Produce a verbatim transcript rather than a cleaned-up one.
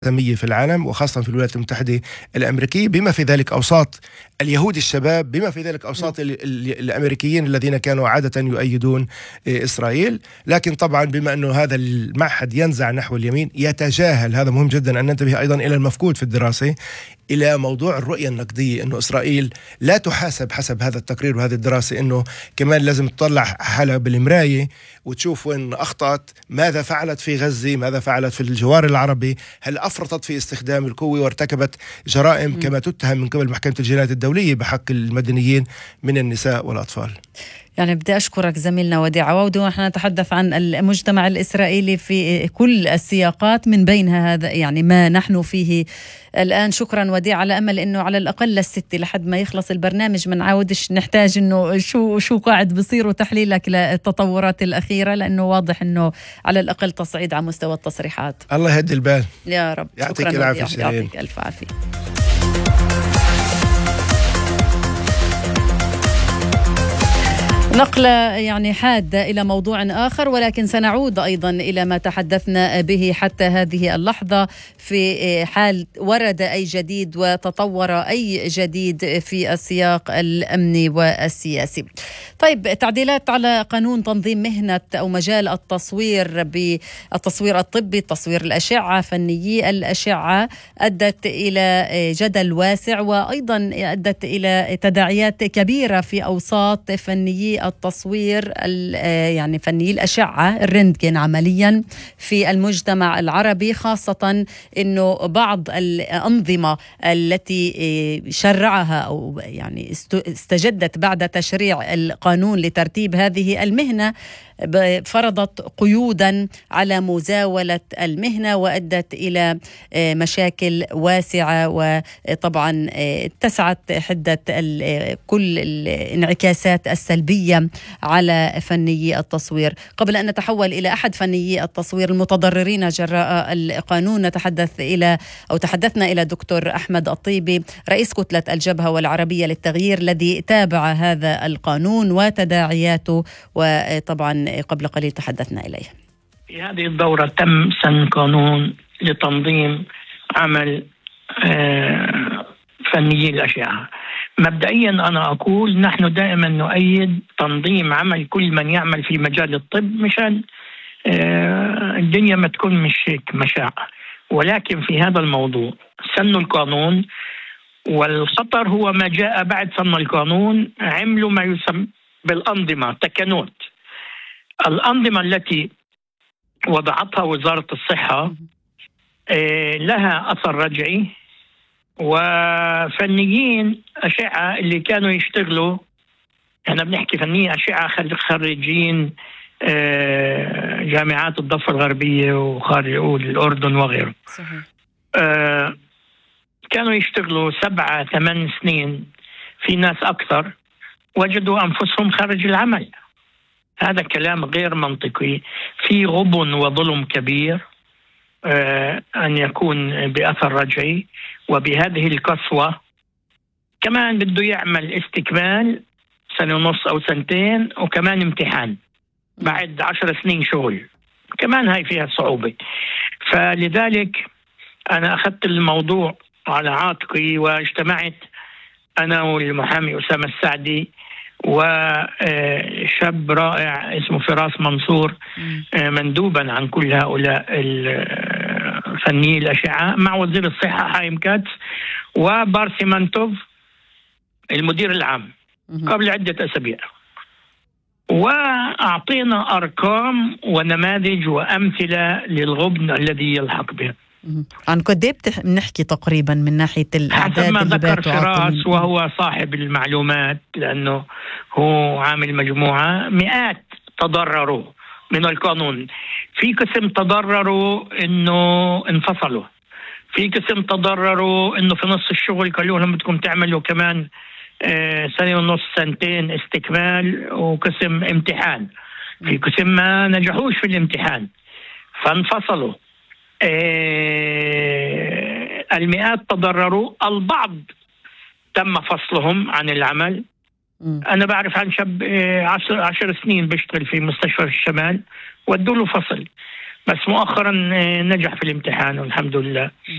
في العالم وخاصة في الولايات المتحدة الأمريكية، بما في ذلك أوساط اليهود الشباب، بما في ذلك أوساط ال ال الأمريكيين الذين كانوا عادة يؤيدون إسرائيل. لكن طبعا بما أنه هذا المعهد ينزع نحو اليمين، يتجاهل، هذا مهم جدا أن ننتبه أيضا إلى المفقود في الدراسة، إلى موضوع الرؤية النقدية، أنه إسرائيل لا تحاسب حسب هذا التقرير وهذه الدراسة، أنه كمان لازم تطلع حالها بالمراية وتشوف وين أخطأت، ماذا فعلت في غزة، ماذا فعلت في الجوار العربي، هل أفرطت في استخدام القوة وارتكبت جرائم كما تتهم من قبل محكمة الجنايات الدولية بحق المدنيين من النساء والأطفال. يعني بدي أشكرك زميلنا وديع عوض، ونحن نتحدث عن المجتمع الإسرائيلي في كل السياقات، من بينها هذا يعني ما نحن فيه الآن. شكرا وديع، على أمل أنه على الأقل للستة لحد ما يخلص البرنامج ما نعاودش نحتاج أنه شو شو قاعد بصير وتحليلك للتطورات الأخيرة، لأنه واضح أنه على الأقل تصعيد على مستوى التصريحات. الله يهدي البال يا رب. يعطيك العافية. يعطيك ألف عافية. نقلة يعني حادة إلى موضوع آخر، ولكن سنعود أيضا إلى ما تحدثنا به حتى هذه اللحظة، في حال ورد أي جديد وتطور أي جديد في السياق الأمني والسياسي. طيب، تعديلات على قانون تنظيم مهنة أو مجال التصوير بالتصوير الطبي، التصوير الأشعة، فنيي الأشعة، أدت إلى جدل واسع، وأيضا أدت إلى تداعيات كبيرة في أوساط فنيي التصوير، يعني فني الأشعة الرنتجن عمليا في المجتمع العربي، خاصة أنه بعض الأنظمة التي شرعها أو يعني استجدت بعد تشريع القانون لترتيب هذه المهنة فرضت قيودا على مزاولة المهنة، وأدت إلى مشاكل واسعة، وطبعا اتسعت حدة كل الانعكاسات السلبية على فنيي التصوير. قبل أن نتحول إلى أحد فنيي التصوير المتضررين جراء القانون، نتحدث إلى أو تحدثنا إلى دكتور أحمد الطيبي، رئيس كتلة الجبهة والعربية للتغيير، الذي تابع هذا القانون وتداعياته، وطبعا قبل قليل تحدثنا إليه. في هذه الدورة تم سن قانون لتنظيم عمل فنيي الأشعة. مبدئيا أنا أقول نحن دائما نؤيد تنظيم عمل كل من يعمل في مجال الطب، مشان الدنيا ما تكون مش هيك مشاع. ولكن في هذا الموضوع سن القانون، والخطر هو ما جاء بعد سن القانون، عملوا ما يسمى بالأنظمة تكنوت. الأنظمة التي وضعتها وزارة الصحة لها أثر رجعي، وفنيين أشعة اللي كانوا يشتغلوا، أنا بنحكي فنيين أشعة خريجين جامعات الضفة الغربية وخارج الأردن وغيره، صحيح. كانوا يشتغلوا سبعة ثمان سنين، في ناس أكثر وجدوا أنفسهم خارج العمل. هذا كلام غير منطقي، في غبن وظلم كبير آه أن يكون بأثر رجعي، وبهذه القسوة كمان بده يعمل استكمال سنة ونص أو سنتين، وكمان امتحان بعد عشر سنين شغل، كمان هاي فيها صعوبة. فلذلك أنا أخذت الموضوع على عاتقي، واجتمعت أنا والمحامي أسامة السعدي وشاب رائع اسمه فراس منصور مندوبا عن كل هؤلاء الفنيي الأشعة، مع وزير الصحة حايم كاتس وبارسيمانتوف المدير العام قبل عدة أسابيع، وأعطينا أرقام ونماذج وأمثلة للغبن الذي يلحق بها. عن قد ايه بنحكي تقريبا من ناحية الأعداد؟ حسب ما ذكر فراس، وهو صاحب المعلومات لأنه هو عامل مجموعة، مئات تضرروا من القانون. في قسم تضرروا إنه انفصلوا، في قسم تضرروا إنه في نص الشغل قالوا لهم بدكم تعملوا كمان سنة ونص سنتين استكمال وقسم امتحان، في قسم ما نجحوش في الامتحان فانفصلوا. آه المئات تضرروا، البعض تم فصلهم عن العمل. م. أنا بعرف عن شاب آه عشر, عشر سنين بيشتغل في مستشفى في الشمال ودوا له فصل. بس مؤخرا نجح في الامتحان والحمد لله.